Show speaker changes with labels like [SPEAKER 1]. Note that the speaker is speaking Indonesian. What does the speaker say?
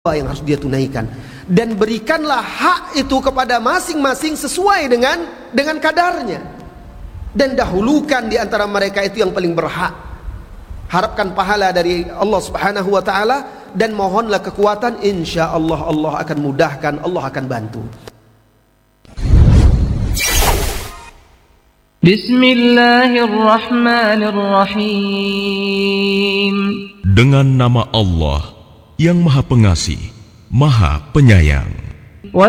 [SPEAKER 1] yang harus dia tunaikan, dan berikanlah hak itu kepada masing-masing sesuai dengan kadarnya, dan dahulukan di antara mereka itu yang paling berhak. Harapkan pahala dari Allah Subhanahu wa taala dan mohonlah kekuatan, insyaallah Allah akan mudahkan, Allah akan bantu.
[SPEAKER 2] Bismillahirrahmanirrahim.
[SPEAKER 3] Dengan nama Allah yang Maha Pengasih, Maha Penyayang.